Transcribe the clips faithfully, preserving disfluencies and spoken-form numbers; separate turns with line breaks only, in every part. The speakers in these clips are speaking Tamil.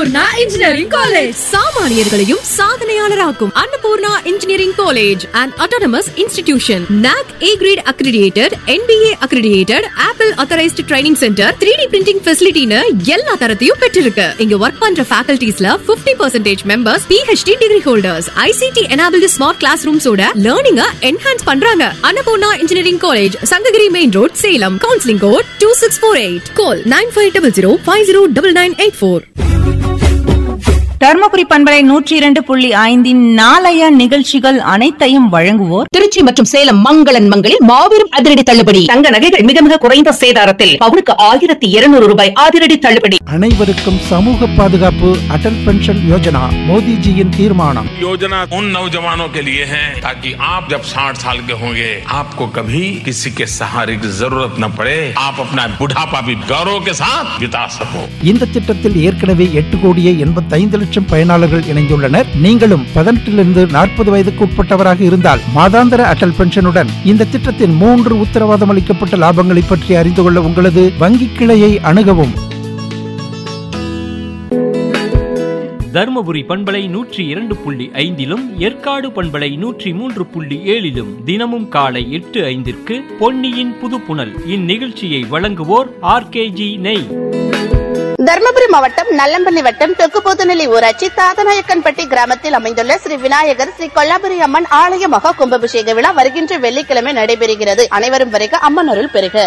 Annapurna engineering college சாமானியர்களையும் சாதனையாளராக்கும் Annapurna engineering college and autonomous institution N A C A grade accredited, N B A accredited, Apple authorized training center, three D printing facility னு எல்லா தரத்தையும் பெற்றிருக்கு. இங்க வர்க் பண்ற ஃபேக்கல்டிஸ்ல fifty percent members P H D degree holders, I C T enabled smart classrooms ஓட learning enhance பண்றாங்க. Annapurna engineering college, Sankagiri main road, Salem. Counselling code two six four eight. Call nine five zero zero five zero nine nine eight four.
Dharmapuri பண்பலை நூற்றி இரண்டு புள்ளி ஐந்தின் நாளைய நிகழ்ச்சிகள் அனைத்தையும் வழங்குவோர்
திருச்சி மற்றும் சேலம் மங்களன் மங்களில் மாபெரும் அதிரடி தள்ளுபடி. தங்க நகைகள் மிக மிக குறைந்த சேதாரத்தில் பவுனுக்கு ஆயிரத்தி இருநூறு ரூபாய் அதிரடி தள்ளுபடி.
அனைவருக்கும் சமூக பாதுகாப்பு அடல் பென்ஷன் யோஜனா மோடிஜியின் தீர்மானம்.
योजना उन नौजवानों के लिए है ताकि आप जब साठ साल के होंगे आपको कभी किसी के सहारे की जरूरत न पड़े, आप अपना बुढ़ापा भी गौरव के साथ बिता सको.
இந்த திட்டத்தில் ஏற்கனவே எட்டு கோடியே எண்பத்தைந்து லட்சம் பயனாளர்கள் இணைந்துள்ளனர். நீங்களும் பதினெட்டிலிருந்து நாற்பது வயதுக்கு உட்பட்டவராக இருந்தால் மாதாந்திர அடல் பென்ஷனுடன் இந்த திட்டத்தின் மூன்று உத்தரவாதம் அளிக்கப்பட்ட லாபங்களை பற்றி அறிந்து கொள்ள உங்களது வங்கி கிளையை அணுகவும்.
தர்மபுரி பண்பலை நூற்றி இரண்டு புள்ளி ஐந்திலும் ஏற்காடு பண்பலை நூற்றி மூன்று புள்ளி ஏழிலும் தினமும் காலை எட்டு ஐந்திற்கு பொன்னியின் புதுப்புணல் இந்நிகழ்ச்சியை வழங்குவோர் ஆர் கே ஜி நெய்.
தர்மபுரி மாவட்டம் நல்லம்பள்ளி வட்டம் தெற்குபோதநெல்லி ஊராட்சி தாதநாயக்கன்பட்டி கிராமத்தில் அமைந்துள்ள ஸ்ரீ விநாயகர் ஸ்ரீ கொல்லாபுரி அம்மன் ஆலய மகா கும்பாபிஷேக விழா வருகின்ற வெள்ளிக்கிழமை நடைபெறுகிறது. அனைவரும் வருக, அம்மன் அருள் பெறுக.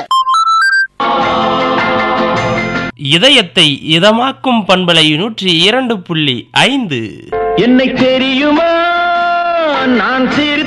இதயத்தை இதமாக்கும் பண்பலை நூற்றி இரண்டு புள்ளி ஐந்து.
என்னை தெரியுமா நான்